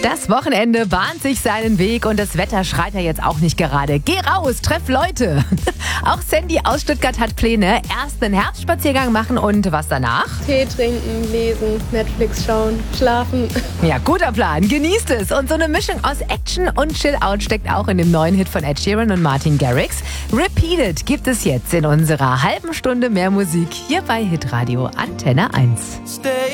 Das Wochenende bahnt sich seinen Weg und das Wetter schreit ja jetzt auch nicht gerade. Geh raus, treff Leute. Auch Sandy aus Stuttgart hat Pläne. Erst einen Herbstspaziergang machen und was danach? Tee trinken, lesen, Netflix schauen, schlafen. Ja, guter Plan. Genießt es. Und so eine Mischung aus Action und Chill-Out steckt auch in dem neuen Hit von Ed Sheeran und Martin Garrix. Repeated gibt es jetzt in unserer halben Stunde mehr Musik hier bei Hitradio Antenne 1.